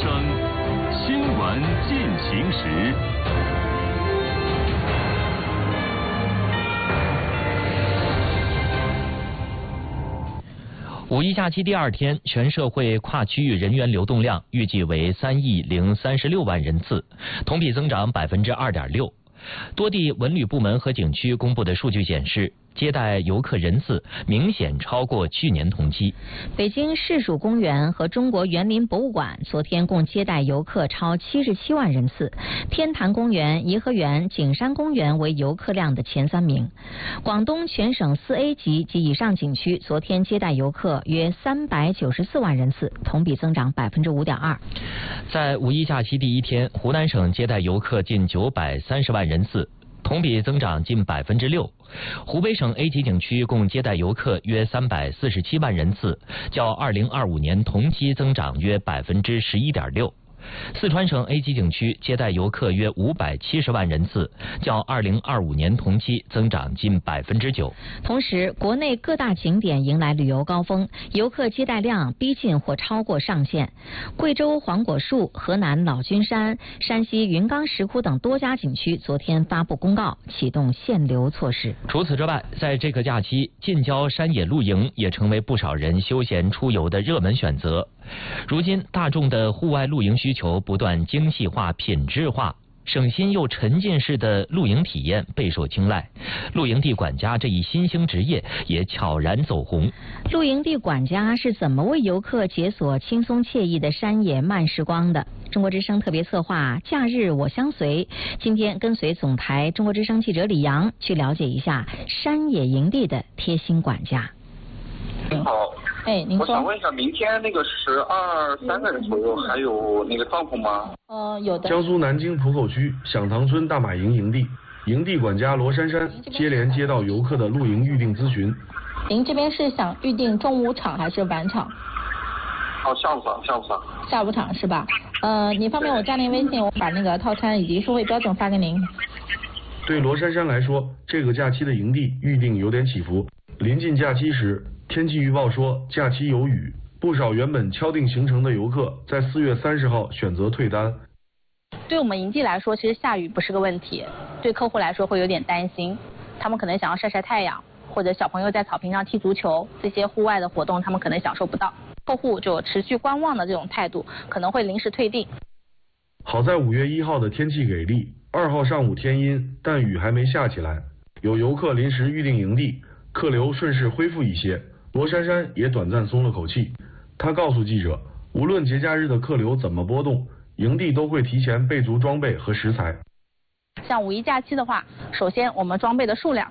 声，新闻进行时。 五一假期第二天，全社会跨区域人员流动量预计为3.036亿人次，同比增长2.6%。多地文旅部门和景区公布的数据显示，接待游客人次明显超过去年同期。 北京市属公园和中国园林博物馆昨天共接待游客超77万人次，天坛公园、颐和园、景山公园为游客量的前3名。广东全省4A 级及以上景区昨天接待游客约394万人次，同比增长5.2%。 在五一假期第一天，湖南省接待游客近930万人次，同比增长近6%。湖北省 A 级景区共接待游客约347万人次，较2025年同期增长约11.6%。四川省 A 级景区接待游客约570万人次，较2025年同期增长近9%。 同时，国内各大景点迎来旅游高峰，游客接待量逼近或超过上限。贵州黄果树、河南老君山、山西云冈石窟等多家景区昨天发布公告，启动限流措施。 除此之外，在这个假期，近郊山野露营也成为不少人休闲出游的热门选择。如今，大众的户外露营需求不断精细化、品质化，省心又沉浸式的露营体验备受青睐。露营地管家这一新兴职业也悄然走红。 露营地管家是怎么为游客解锁轻松惬意的山野慢时光的？中国之声特别策划假日我相随，今天跟随总台中国之声记者李阳去了解一下山野营地的贴心管家。 您好， 您说。 我想问一下，明天那个12、3个人左右还有那个帐篷吗？ 有的。 江苏南京浦口区响堂村大马营营地，营地管家罗珊珊接连接到游客的露营预订咨询。 您这边是想预订中午场还是晚场？ 下午场。 下午场是吧？你方便我加您微信，我把那个套餐以及收费标准发给您。 对罗珊珊来说，这个假期的营地预订有点起伏。临近假期时，天气预报说假期有雨，不少原本敲定行程的游客在4月30号选择退单。 对我们营地来说，其实下雨不是个问题，对客户来说会有点担心，他们可能想要晒晒太阳，或者小朋友在草坪上踢足球，这些户外的活动他们可能享受不到，客户就持续观望的这种态度，可能会临时退订。 好在5月1号的天气给力，2号上午天阴，但雨还没下起来，有游客临时预订营地，客流顺势恢复一些，罗珊珊也短暂松了口气。她告诉记者，无论节假日的客流怎么波动，营地都会提前备足装备和食材。 像五一假期的话，首先我们装备的数量